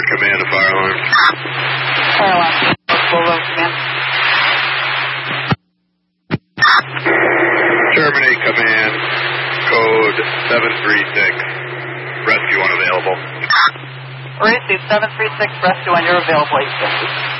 Command to fire alarm. Fire alarm. Full command. Terminate command. Code 736. Rescue unavailable. Receive 736 rescue when you're available.